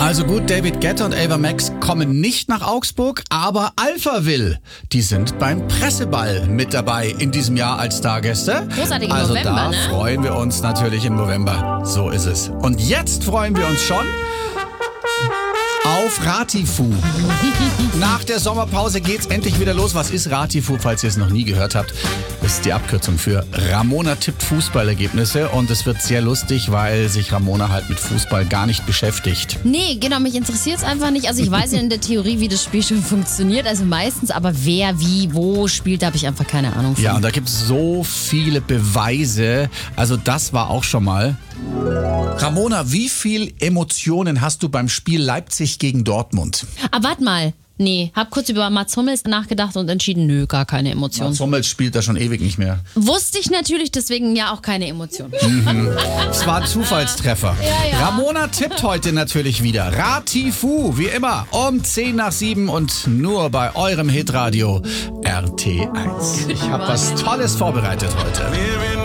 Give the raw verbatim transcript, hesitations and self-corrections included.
Also gut, David Guetta und Ava Max kommen nicht nach Augsburg, aber Alphaville, die sind beim Presseball mit dabei in diesem Jahr als Stargäste. Großartig im also November, da ne? freuen wir uns natürlich im November. So ist es. Und jetzt freuen wir uns schon auf Ratifu. Nach der Sommerpause geht's endlich wieder los. Was ist Ratifu, falls ihr es noch nie gehört habt? Das ist die Abkürzung für Ramona tippt Fußballergebnisse. Und es wird sehr lustig, weil sich Ramona halt mit Fußball gar nicht beschäftigt. Nee, genau, mich interessiert es einfach nicht. Also ich weiß ja in der Theorie, wie das Spiel schon funktioniert, also meistens, aber wer, wie, wo spielt, da habe ich einfach keine Ahnung von. Ja, und da gibt es so viele Beweise. Also das war auch schon mal. Ramona, wie viel Emotionen hast du beim Spiel Leipzig gegen Dortmund? Aber warte mal. Nee, hab kurz über Mats Hummels nachgedacht und entschieden, nö, gar keine Emotionen. Mats Hummels spielt da schon ewig nicht mehr. Wusste ich natürlich, deswegen ja auch keine Emotionen. Es war ein Zufallstreffer. Ja, ja. Ramona tippt heute natürlich wieder. Ratifu, wie immer, um zehn nach sieben und nur bei eurem Hitradio R T eins. Ich habe was Tolles vorbereitet heute.